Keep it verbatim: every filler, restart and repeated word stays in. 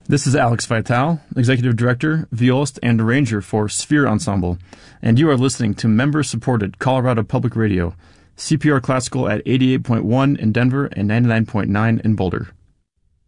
This is Alex Vital, Executive Director, Violist, and Arranger for Sphere Ensemble, and you are listening to member-supported Colorado Public Radio, C P R Classical at eighty-eight point one in Denver and ninety-nine point nine in Boulder.